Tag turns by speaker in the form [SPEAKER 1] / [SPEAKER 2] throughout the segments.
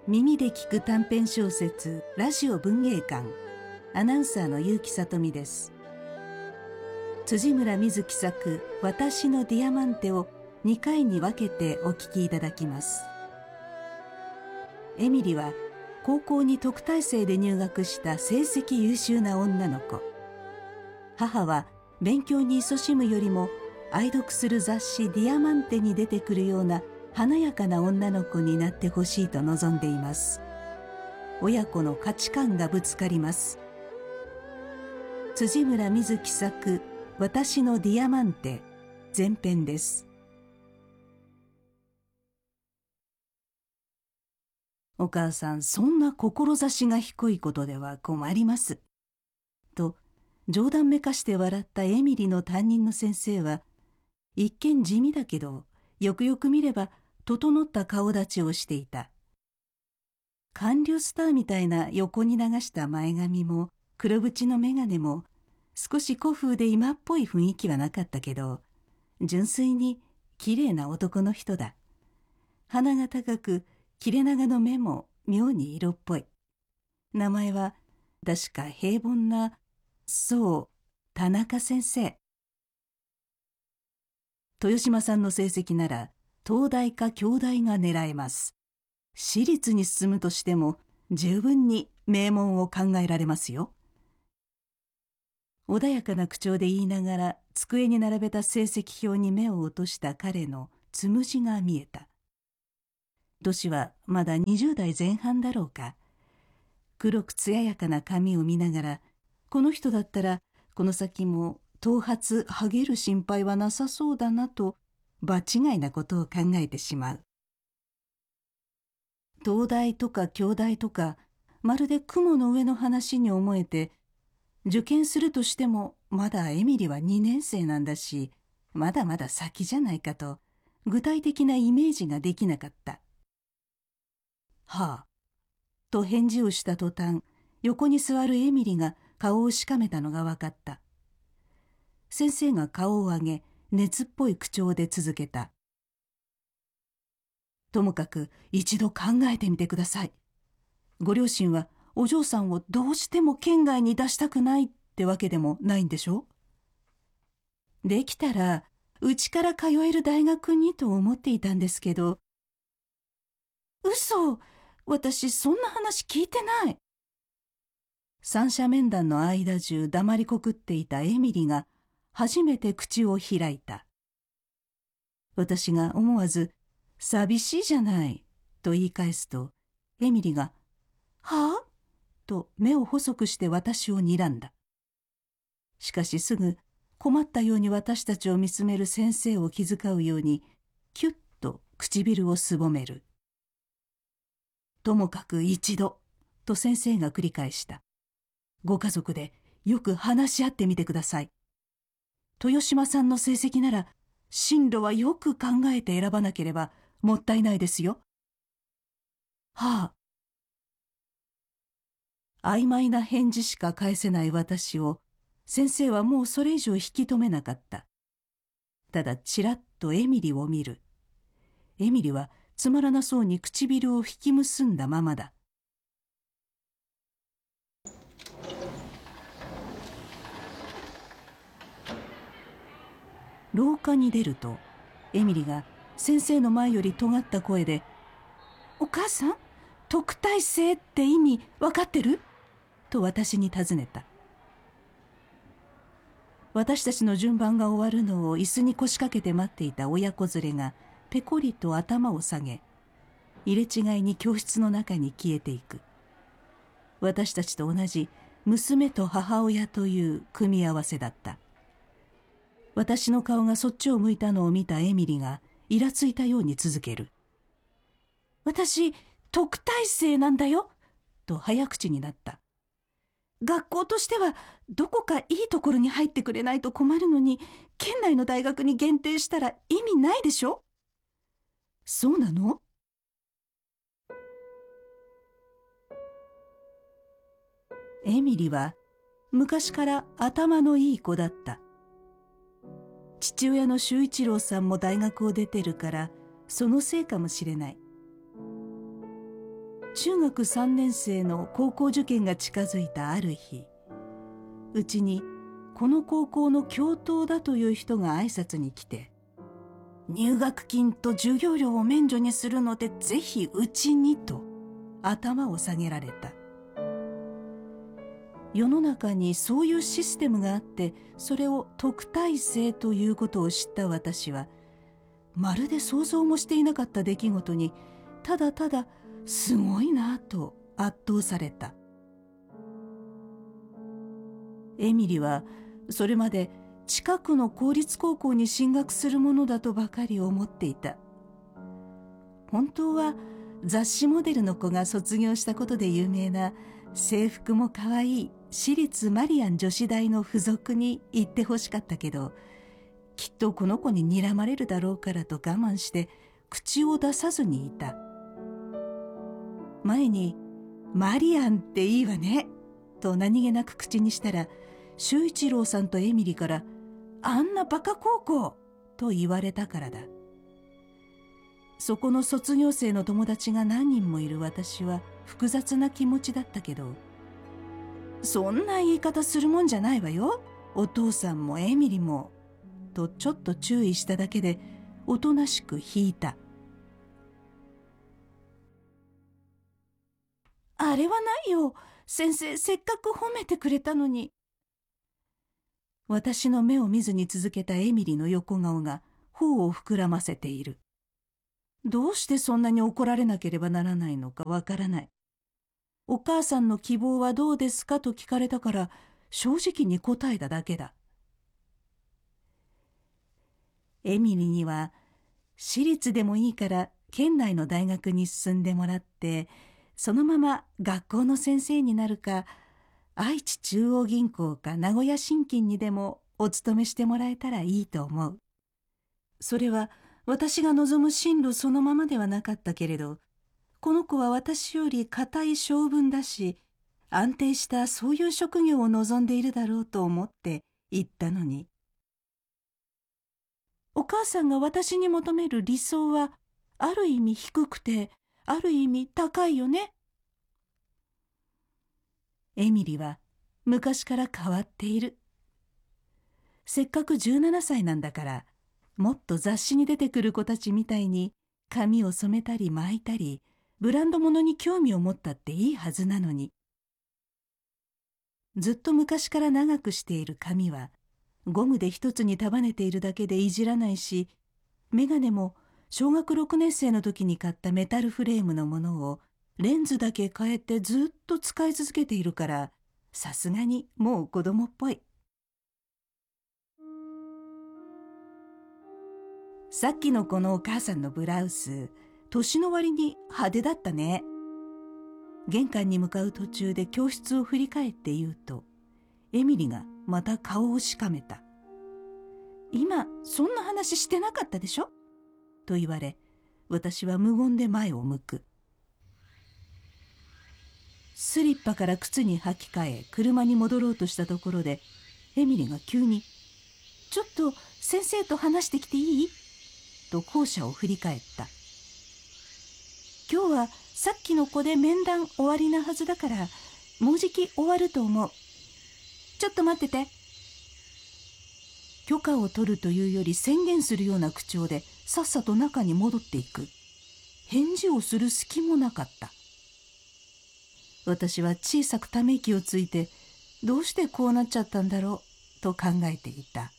[SPEAKER 1] 耳で聞く短編小説ラジオ文芸館、アナウンサーの結城里美です。辻村瑞希作私のディアマンテを2回に分けてお聞きいただきます。エミリは高校に特待生で入学した成績優秀な女の子。母は勉強に勤しむよりも愛読する雑誌ディアマンテに出てくるような華やかな女の子になってほしいと望んでいます。親子の価値観がぶつかります。辻村瑞希作私のディアマンテ前編です。お母さん、そんな志が低いことでは困ります。と冗談めかして笑ったエミリの担任の先生は、一見地味だけどよくよく見れば整った顔立ちをしていた。韓流スターみたいな横に流した前髪も黒縁の眼鏡も少し古風で今っぽい雰囲気はなかったけど、純粋に綺麗な男の人だ。鼻が高く切れ長の目も妙に色っぽい。名前は確か平凡な、そう、田中先生。豊島さんの成績なら東大か京大が狙えます。私立に進むとしても十分に名門を考えられますよ。穏やかな口調で言いながら机に並べた成績表に目を落とした彼のつむじが見えた。年はまだ20代前半だろうか。黒く艶やかな髪を見ながら、この人だったらこの先も頭髪はげる心配はなさそうだなと場違いなことを考えてしまう。東大とか京大とかまるで雲の上の話に思えて、受験するとしてもまだエミリは2年生なんだし、まだまだ先じゃないかと具体的なイメージができなかった。はあ、と返事をした途端、横に座るエミリが顔をしかめたのが分かった。先生が顔を上げ、熱っぽい口調で続けた。ともかく一度考えてみてください。ご両親はお嬢さんをどうしても県外に出したくないってわけでもないんでしょ？できたらうちから通える大学にと思っていたんですけど。嘘！私そんな話聞いてない。三者面談の間中黙りこくっていたエミリが初めて口を開いた。私が思わず寂しいじゃないと言い返すと、エミリがはあ？と目を細くして私を睨んだ。しかしすぐ困ったように私たちを見つめる先生を気遣うようにキュッと唇をすぼめる。ともかく一度と先生が繰り返した。ご家族でよく話し合ってみてください。豊島さんの成績なら進路はよく考えて選ばなければもったいないですよ。はあ。曖昧な返事しか返せない私を先生はもうそれ以上引き止めなかった。ただちらっとエミリを見る。エミリはつまらなそうに唇を引き結んだままだ。廊下に出ると、エミリが先生の前より尖った声で、お母さん、特待生って意味わかってる？と私に尋ねた。私たちの順番が終わるのを椅子に腰掛けて待っていた親子連れがペコリと頭を下げ、入れ違いに教室の中に消えていく。私たちと同じ娘と母親という組み合わせだった。私の顔がそっちを向いたのを見たエミリがイラついたように続ける。私、特待生なんだよ、と早口になった。学校としてはどこかいいところに入ってくれないと困るのに、県内の大学に限定したら意味ないでしょ？そうなの？エミリは昔から頭のいい子だった。父親の修一郎さんも大学を出てるから、そのせいかもしれない。 中学3年生の高校受験が近づいたある日、うちにこの高校の教頭だという人が挨拶に来て、入学金と授業料を免除にするのでぜひうちにと頭を下げられた。世の中にそういうシステムがあって、それを特待生ということを知った私は、まるで想像もしていなかった出来事にただただすごいなと圧倒された。エミリはそれまで近くの公立高校に進学するものだとばかり思っていた。本当は雑誌モデルの子が卒業したことで有名な制服もかわいい私立マリアン女子大の附属に行ってほしかったけど、きっとこの子に睨まれるだろうからと我慢して口を出さずにいた。前にマリアンっていいわねと何気なく口にしたら、修一郎さんとエミリからあんなバカ高校と言われたからだ。そこの卒業生の友達が何人もいる私は複雑な気持ちだったけど、そんな言い方するもんじゃないわよ、お父さんもエミリも、とちょっと注意しただけでおとなしく引いた。あれはないよ、先生せっかく褒めてくれたのに。私の目を見ずに続けたエミリの横顔が頬を膨らませている。どうしてそんなに怒られなければならないのかわからない。お母さんの希望はどうですかと聞かれたから正直に答えただけだ。エミリには私立でもいいから県内の大学に進んでもらって、そのまま学校の先生になるか、愛知中央銀行か名古屋信金にでもお勤めしてもらえたらいいと思う。それは私が望む進路そのままではなかったけれど、この子は私より固い性分だし、安定したそういう職業を望んでいるだろうと思って言ったのに。お母さんが私に求める理想はある意味低くて、ある意味高いよね。エミリは昔から変わっている。せっかく17歳なんだから、もっと雑誌に出てくる子たちみたいに髪を染めたり巻いたり、ブランド物に興味を持ったっていいはずなのに。ずっと昔から長くしている髪はゴムで一つに束ねているだけでいじらないし、メガネも小学6年生の時に買ったメタルフレームのものをレンズだけ変えてずっと使い続けているから、さすがにもう子供っぽい。さっきの子のお母さんのブラウス、年の割に派手だったね。玄関に向かう途中で教室を振り返って言うと、エミリがまた顔をしかめた。今そんな話してなかったでしょと言われ、私は無言で前を向く。スリッパから靴に履き替え車に戻ろうとしたところで、エミリが急に「ちょっと先生と話してきていい?」と校舎を振り返った。今日はさっきの子で面談終わりなはずだから、もうじき終わると思う。ちょっと待ってて。許可を取るというより宣言するような口調でさっさと中に戻っていく。返事をする隙もなかった。私は小さくため息をついて、どうしてこうなっちゃったんだろうと考えていた。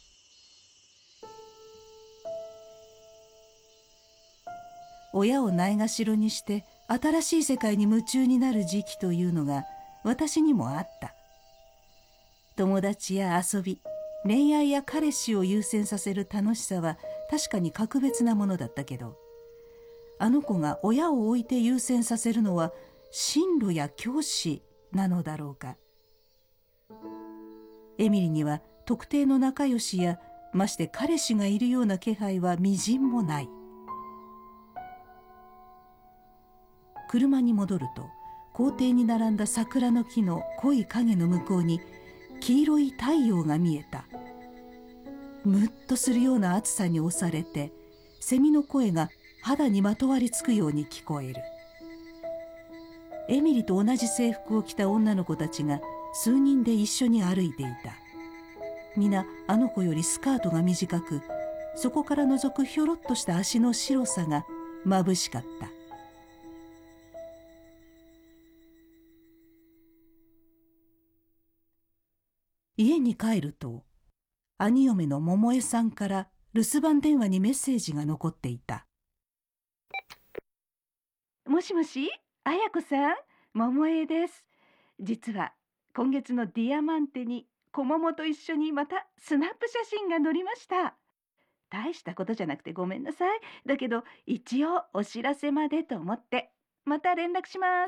[SPEAKER 1] 親をないがしろにして新しい世界に夢中になる時期というのが私にもあった。友達や遊び、恋愛や彼氏を優先させる楽しさは確かに格別なものだったけど、あの子が親を置いて優先させるのは進路や教師なのだろうか。エミリには特定の仲良しやまして彼氏がいるような気配はみじんもない。車に戻ると、校庭に並んだ桜の木の濃い影の向こうに黄色い太陽が見えた。むっとするような暑さに押されて、セミの声が肌にまとわりつくように聞こえる。 エミリと同じ制服を着た女の子たちが数人で一緒に歩いていた。皆あの子よりスカートが短く、そこから覗くひょろっとした足の白さが眩しかった。家に帰ると、兄嫁の桃江さんから留守番電話にメッセージが残っていた。もしもし、綾子さん、桃江です。実は今月のディアマンテに小桃と一緒にまたスナップ写真が載りました。大したことじゃなくてごめんなさい。だけど一応お知らせまでと思ってまた連絡します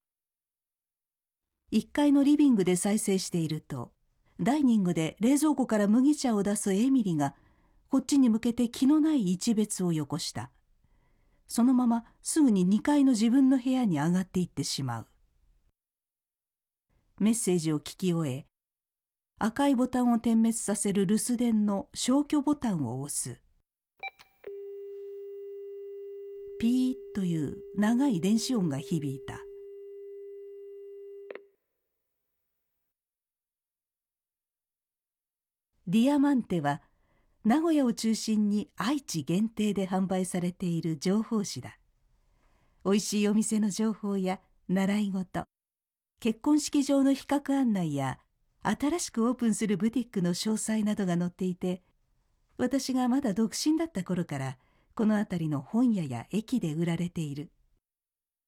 [SPEAKER 1] 。1階のリビングで再生していると、ダイニングで冷蔵庫から麦茶を出すエミリがこっちに向けて気のない一別をよこした。そのまますぐに2階の自分の部屋に上がっていってしまう。メッセージを聞き終え、赤いボタンを点滅させる留守電の消去ボタンを押す。ピーッという長い電子音が響いた。ディアマンテは名古屋を中心に愛知限定で販売されている情報誌だ。おいしいお店の情報や習い事、結婚式場の比較案内や新しくオープンするブティックの詳細などが載っていて、私がまだ独身だった頃からこの辺りの本屋や駅で売られている。